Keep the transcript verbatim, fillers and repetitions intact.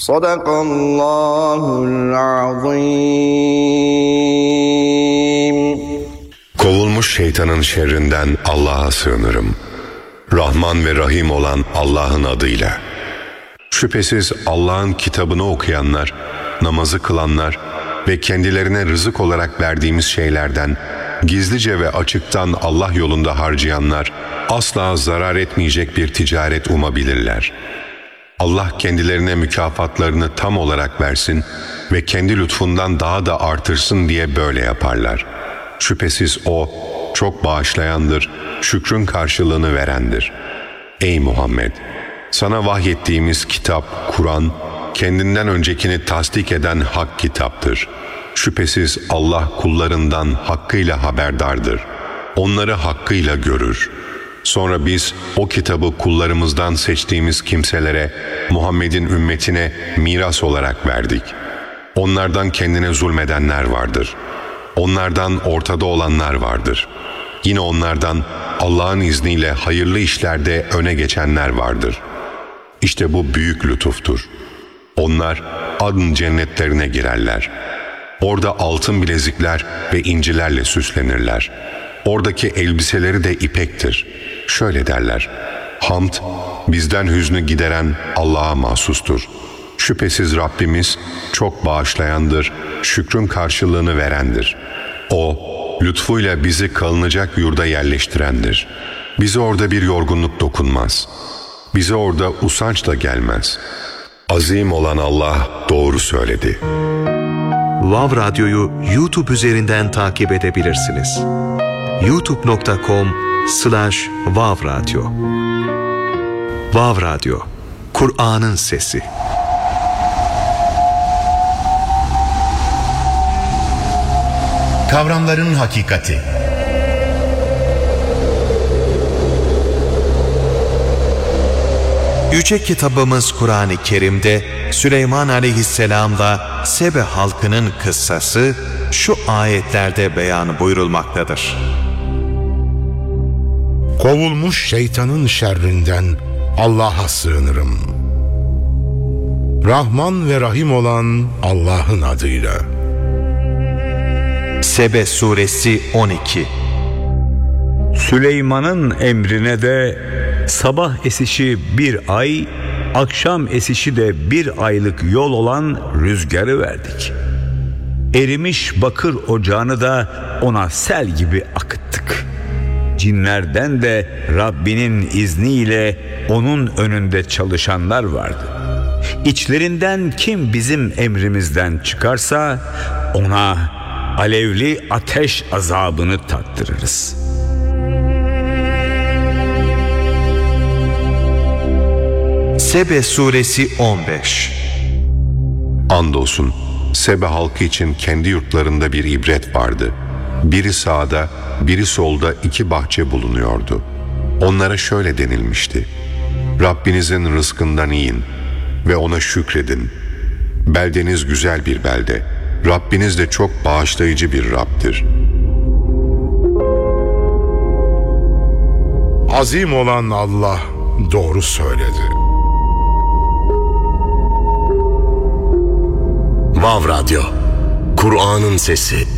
Sadakallahul azim. Kovulmuş şeytanın şerrinden Allah'a sığınırım. Rahman ve Rahim olan Allah'ın adıyla. Şüphesiz Allah'ın kitabını okuyanlar, namazı kılanlar ve kendilerine rızık olarak verdiğimiz şeylerden gizlice ve açıktan Allah yolunda harcayanlar asla zarar etmeyecek bir ticaret umabilirler. Allah kendilerine mükafatlarını tam olarak versin ve kendi lütfundan daha da artırsın diye böyle yaparlar. Şüphesiz O çok bağışlayandır, şükrün karşılığını verendir. Ey Muhammed! Sana vahyettiğimiz kitap, Kur'an, kendinden öncekini tasdik eden hak kitaptır. Şüphesiz Allah kullarından hakkıyla haberdardır. Onları hakkıyla görür. Sonra biz o kitabı kullarımızdan seçtiğimiz kimselere, Muhammed'in ümmetine miras olarak verdik. Onlardan kendine zulmedenler vardır. Onlardan ortada olanlar vardır. Yine onlardan Allah'ın izniyle hayırlı işlerde öne geçenler vardır. İşte bu büyük lütuftur. Onlar adın cennetlerine girerler. Orada altın bilezikler ve incilerle süslenirler. Oradaki elbiseleri de ipektir. Şöyle derler: Hamd, bizden hüznü gideren Allah'a mahsustur. Şüphesiz Rabbimiz çok bağışlayandır, şükrün karşılığını verendir. O, lütfuyla bizi kalınacak yurda yerleştirendir. Bize orada bir yorgunluk dokunmaz. Bize orada usanç da gelmez. Azim olan Allah doğru söyledi. Vav Radyo'yu YouTube üzerinden takip edebilirsiniz. youtube nokta com slash vav radyo. Vav Radyo, Kur'an'ın sesi. Kavramların hakikati. Yüce kitabımız Kur'an-ı Kerim'de Süleyman Aleyhisselam'la Sebe halkının kıssası şu ayetlerde beyan buyurulmaktadır. Kovulmuş şeytanın şerrinden Allah'a sığınırım. Rahman ve Rahim olan Allah'ın adıyla. Sebe suresi on iki. Süleyman'ın emrine de sabah esişi bir ay, akşam esişi de bir aylık yol olan rüzgarı verdik. Erimiş bakır ocağını da ona sel gibi akıttık. Cinlerden de Rabbinin izniyle onun önünde çalışanlar vardı. İçlerinden kim bizim emrimizden çıkarsa ona alevli ateş azabını tattırırız. Sebe suresi on beş. Andolsun Sebe halkı için kendi yurtlarında bir ibret vardı. Biri sağda, biri solda iki bahçe bulunuyordu. Onlara şöyle denilmişti: Rabbinizin rızkından yiyin ve ona şükredin. Beldeniz güzel bir belde. Rabbiniz de çok bağışlayıcı bir Rabb'dir. Azim olan Allah doğru söyledi. Vav Radyo, Kur'an'ın sesi.